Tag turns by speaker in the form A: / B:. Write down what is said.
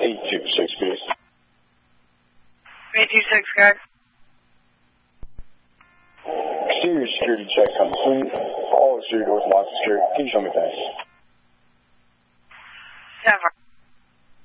A: 826, please.
B: 826, guard.
A: Exterior security check complete. All exterior doors locked secure. Can you show me that?
B: 10-4.